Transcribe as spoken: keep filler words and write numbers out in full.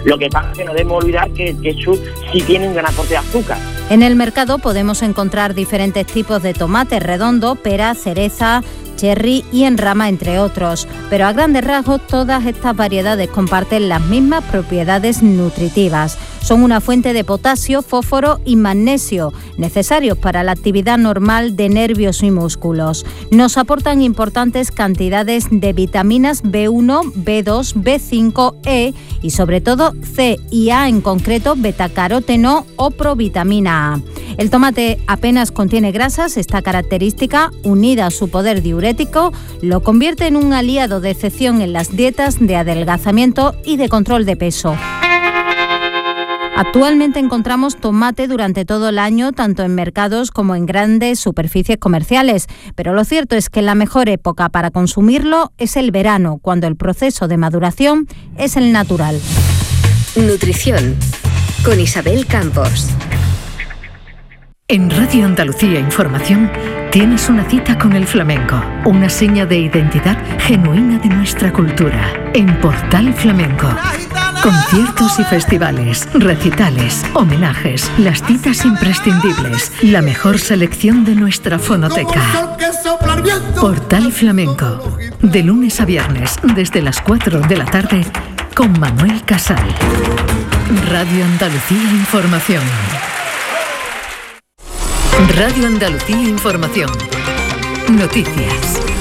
Lo que pasa es que no debemos olvidar que el ketchup sí tiene un gran aporte de azúcar. En el mercado podemos encontrar diferentes tipos de tomate redondo, pera, cereza, cherry y en rama, entre otros. Pero a grandes rasgos, todas estas variedades comparten las mismas propiedades nutritivas. Son una fuente de potasio, fósforo y magnesio, necesarios para la actividad normal de nervios y músculos. Nos aportan importantes cantidades de vitaminas B uno, B dos, B cinco, E y sobre todo C y A, en concreto betacaroteno o provitamina A. El tomate apenas contiene grasas. Esta característica, unida a su poder diurético, lo convierte en un aliado de excepción en las dietas de adelgazamiento y de control de peso. Actualmente encontramos tomate durante todo el año, tanto en mercados como en grandes superficies comerciales, pero lo cierto es que la mejor época para consumirlo es el verano, cuando el proceso de maduración es el natural. Nutrición, con Isabel Campos. En Radio Andalucía Información tienes una cita con el flamenco, una seña de identidad genuina de nuestra cultura. En Portal Flamenco, conciertos y festivales, recitales, homenajes, las citas imprescindibles, la mejor selección de nuestra fonoteca. Portal Flamenco, de lunes a viernes desde las cuatro de la tarde con Manuel Casal. Radio Andalucía Información. Radio Andalucía Información. Noticias.